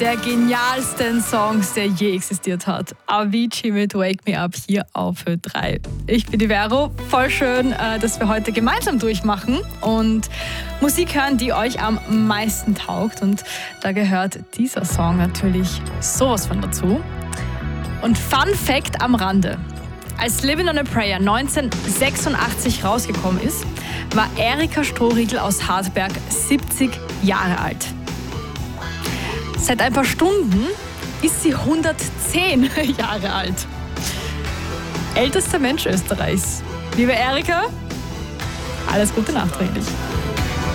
der genialsten Songs, der je existiert hat. Avicii mit Wake Me Up hier auf Ö3. Ich bin die Vero. Voll schön, dass wir heute gemeinsam durchmachen und Musik hören, die euch am meisten taugt. Und da gehört dieser Song natürlich sowas von dazu. Und Fun Fact am Rande. Als Living on a Prayer 1986 rausgekommen ist, war Erika Strohriegel aus Hartberg 70 Jahre alt. Seit ein paar Stunden ist sie 110 Jahre alt. Ältester Mensch Österreichs. Liebe Erika, alles Gute nachträglich.